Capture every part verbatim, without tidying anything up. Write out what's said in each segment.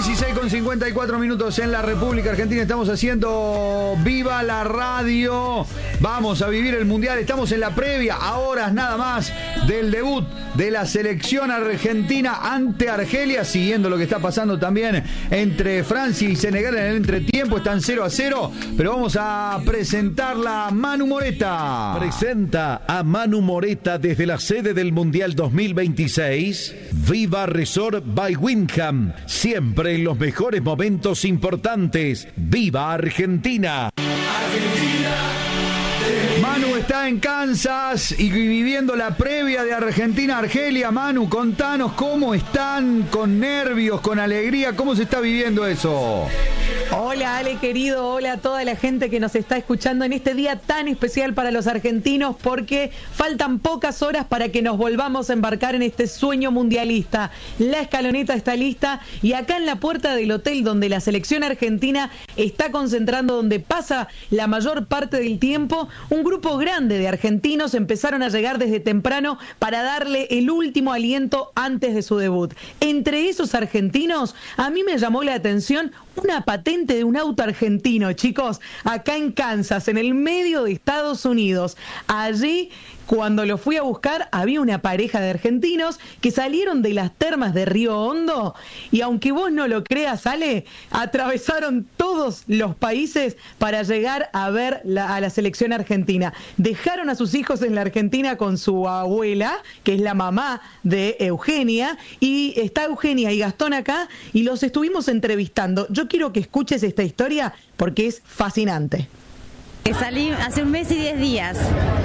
dieciséis con cincuenta y cuatro minutos en la República Argentina. Estamos haciendo Viva la Radio. Vamos a vivir el Mundial. Estamos en la previa, a horas nada más, del debut de la selección argentina ante Argelia, siguiendo lo que está pasando también entre Francia y Senegal en el entretiempo. Están cero a cero, pero vamos a presentarla a Manu Moreta. Presenta a Manu Moreta desde la sede del Mundial dos mil veintiséis. Viva Resort by Wyndham, siempre en los mejores momentos importantes. ¡Viva Argentina! Argentina. Manu está en Kansas y viviendo la previa de Argentina-Argelia. Manu, contanos cómo están, con nervios, con alegría, cómo se está viviendo eso. Hola Ale querido, hola a toda la gente que nos está escuchando en este día tan especial para los argentinos, porque faltan pocas horas para que nos volvamos a embarcar en este sueño mundialista. La escaloneta está lista y acá en la puerta del hotel donde la selección argentina está concentrando, donde pasa la mayor parte del tiempo, un grupo grande de argentinos empezaron a llegar desde temprano para darle el último aliento antes de su debut. Entre esos argentinos, a mí me llamó la atención una patente de un auto argentino, chicos, acá en Kansas, en el medio de Estados Unidos. Allí, cuando lo fui a buscar, había una pareja de argentinos que salieron de las termas de Río Hondo y, aunque vos no lo creas, Ale, atravesaron todos los países para llegar a ver la, a la selección argentina. Dejaron a sus hijos en la Argentina con su abuela, que es la mamá de Eugenia, y está Eugenia y Gastón acá, y los estuvimos entrevistando. Yo quiero que escuches esta historia porque es fascinante. Salí hace un mes y diez días.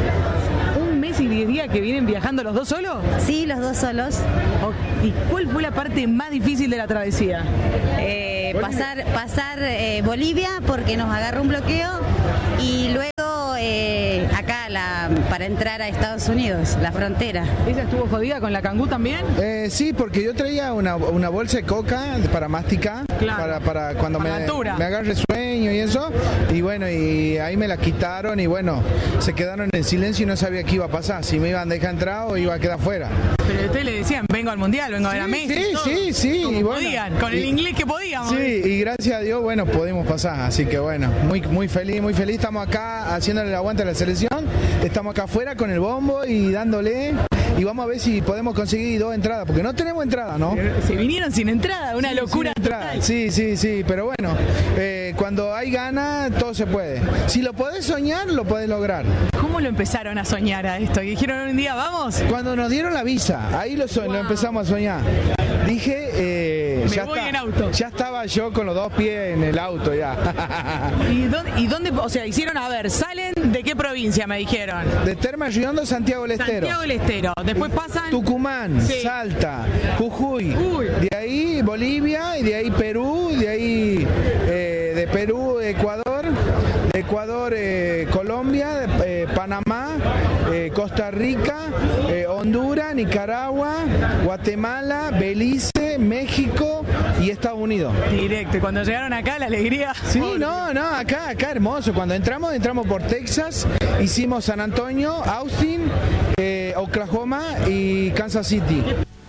¿Un mes y diez días que vienen viajando los dos solos? Sí, los dos solos. ¿Y cuál fue la parte más difícil de la travesía? Eh, pasar pasar eh, Bolivia, porque nos agarró un bloqueo, y luego eh, acá la, para entrar a Estados Unidos, la frontera. ¿Esa estuvo jodida con la cangú también? Eh, sí, porque yo traía una, una bolsa de coca para masticar, claro, para, para cuando para me, me agarre sueño y eso, y bueno, y ahí me la quitaron y bueno, se quedaron en silencio y no sabía qué iba a pasar, si me iban a dejar entrar o iba a quedar fuera. Pero ustedes le decían, vengo al Mundial, vengo sí, a ver a Messi. Sí, todo. sí, sí. Como y bueno, podían, con el y, inglés que podíamos. Sí, y gracias a Dios, bueno, pudimos pasar, así que bueno, muy muy feliz, muy feliz. Estamos acá haciéndole el aguante a la selección, estamos acá afuera con el bombo y dándole, y vamos a ver si podemos conseguir dos entradas, porque no tenemos entrada, ¿no? Se vinieron sin entrada, una sí, locura total. Sí, sí, sí, pero bueno, eh, cuando hay ganas, todo se puede. Si lo podés soñar, lo podés lograr. ¿Cómo lo empezaron a soñar a esto? ¿Y dijeron un día, vamos? Cuando nos dieron la visa, ahí lo, so wow. lo empezamos a soñar. Dije, eh, Me ya, voy está, en auto. ya estaba yo con los dos pies en el auto ya. ¿Y dónde, ¿Y dónde, o sea, hicieron, a ver, salen de qué provincia, me dijeron? De Termas Río Hondo, Santiago del Estero. Santiago del Estero, después pasan... Tucumán, sí. Salta, Jujuy, Uy. de ahí Bolivia, y de ahí Perú, de ahí eh, de Perú, Ecuador, de Ecuador, eh, Colombia, eh, Panamá, eh, Costa Rica, eh, Honduras, Nicaragua, Guatemala, Belice, México y Estados Unidos. Directo, y cuando llegaron acá, la alegría... Sí, oh, no, no, acá, acá hermoso. Cuando entramos, entramos por Texas, hicimos San Antonio, Austin, eh, Oklahoma y Kansas City.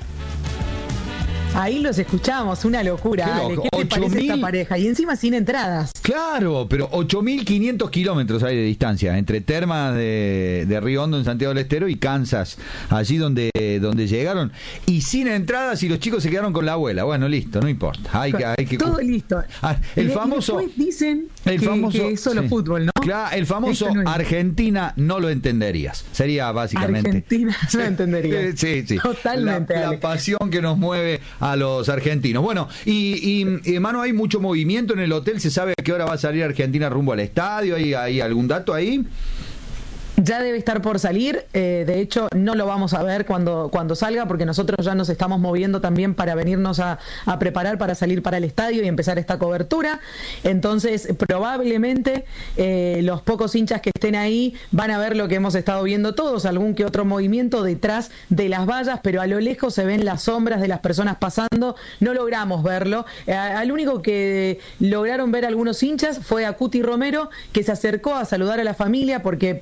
Ahí los escuchamos, una locura. Qué, Ale, ¿qué te parece mil... esta pareja? Y encima sin entradas. Claro, pero ocho mil quinientos kilómetros hay de distancia entre Termas de, de Río Hondo en Santiago del Estero y Kansas, allí donde, donde llegaron. Y sin entradas, y los chicos se quedaron con la abuela. Bueno, listo, no importa. Hay que, hay que... Todo listo. Ah, el famoso... Después dicen el que, famoso, que es solo sí. fútbol, ¿no? Claro, el famoso no es. Argentina no lo entenderías. Sería básicamente... Argentina no lo entendería. Sí, sí. Totalmente. La, la pasión que nos mueve a los argentinos. Bueno, y, y hermano, hay mucho movimiento en el hotel. ¿Se sabe a qué hora va a salir Argentina rumbo al estadio? ¿Hay, hay algún dato ahí? Ya debe estar por salir, eh, de hecho no lo vamos a ver cuando, cuando salga, porque nosotros ya nos estamos moviendo también para venirnos a, a preparar para salir para el estadio y empezar esta cobertura. Entonces probablemente eh, los pocos hinchas que estén ahí van a ver lo que hemos estado viendo todos, algún que otro movimiento detrás de las vallas, pero a lo lejos se ven las sombras de las personas pasando. No logramos verlo. Eh, al único que lograron ver algunos hinchas fue a Cuti Romero, que se acercó a saludar a la familia, porque parece que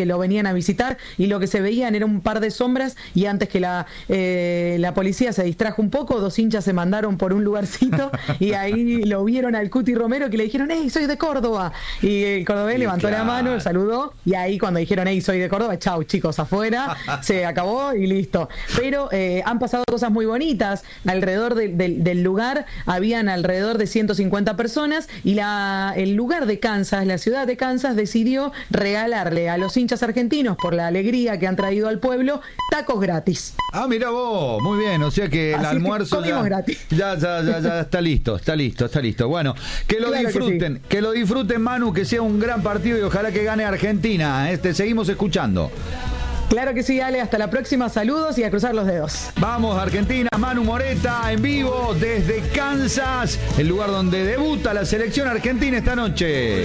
lo venían a visitar y lo que se veían era un par de sombras y antes que la, eh, la policía se distrajo un poco, dos hinchas se mandaron por un lugarcito y ahí lo vieron al Cuti Romero que le dijeron, hey, soy de Córdoba. Y el cordobés y levantó claro. la mano, lo saludó y ahí cuando dijeron, hey, soy de Córdoba, chau chicos, afuera, se acabó y listo. Pero eh, han pasado cosas muy bonitas. Alrededor de, de, del lugar habían alrededor de ciento cincuenta personas y la, el lugar de Kansas, la ciudad de Kansas, decidió regalarle a los hinchas argentinos, por la alegría que han traído al pueblo, tacos gratis. Ah, mira vos, muy bien, o sea que el Así almuerzo que comimos ya, gratis. ya, ya, ya, ya está listo, está listo, está listo. Bueno, que lo Claro disfruten, que, sí. que lo disfruten, Manu, que sea un gran partido y ojalá que gane Argentina. Este, seguimos escuchando. Claro que sí, Ale, hasta la próxima, saludos y a cruzar los dedos. Vamos, Argentina, Manu Moreta en vivo desde Kansas, el lugar donde debuta la selección argentina esta noche.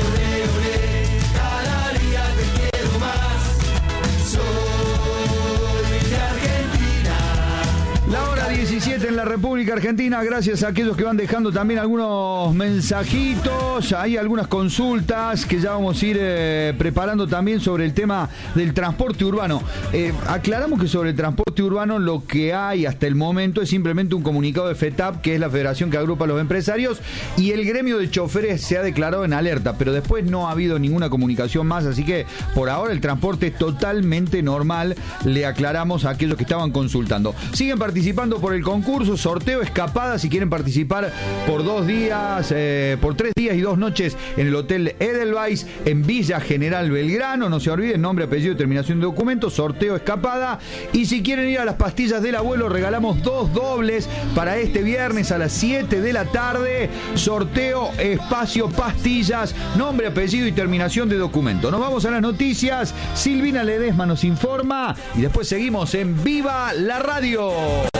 La hora diecisiete en la República Argentina, gracias a aquellos que van dejando también algunos mensajitos, hay algunas consultas que ya vamos a ir eh, preparando también sobre el tema del transporte urbano. Eh, aclaramos que sobre el transporte urbano lo que hay hasta el momento es simplemente un comunicado de FETAP, que es la federación que agrupa a los empresarios, y el gremio de choferes se ha declarado en alerta, pero después no ha habido ninguna comunicación más, así que por ahora el transporte es totalmente normal, le aclaramos a aquellos que estaban consultando. Siguen participando Participando por el concurso, sorteo escapada, si quieren participar por dos días, eh, por tres días y dos noches en el Hotel Edelweiss en Villa General Belgrano, no se olviden, nombre, apellido y terminación de documento, sorteo escapada. Y si quieren ir a las pastillas del abuelo, regalamos dos dobles para este viernes a las siete de la tarde, sorteo espacio pastillas, nombre, apellido y terminación de documento. Nos vamos a las noticias, Silvina Ledesma nos informa y después seguimos en Viva la Radio.